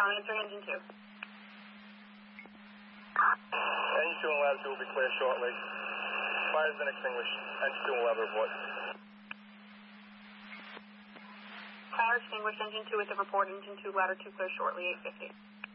Answering engine 2. Engine 2 and ladder 2 will be clear shortly. Fire's been extinguished. Engine 2 and ladder report. Fire extinguished, engine 2 with the report, engine 2, ladder 2 clear shortly, 850.